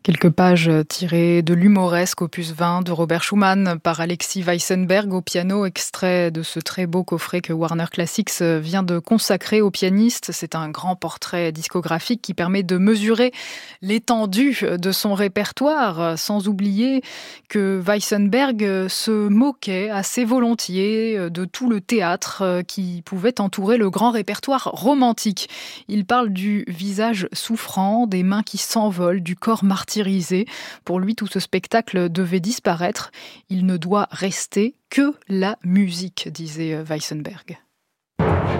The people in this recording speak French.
Quelques pages tirées de l'humoresque opus 20 de Robert Schumann par Alexis Weissenberg au piano, extrait de ce très beau coffret que Warner Classics vient de consacrer au pianiste. C'est un grand portrait discographique qui permet de mesurer l'étendue de son répertoire, sans oublier que Weissenberg se moquait assez volontiers de tout le théâtre qui pouvait entourer le grand répertoire romantique. Il parle du visage souffrant, des mains qui s'envolent, du corps martyrisé. Pour lui, tout ce spectacle devait disparaître. Il ne doit rester que la musique, disait Weissenberg.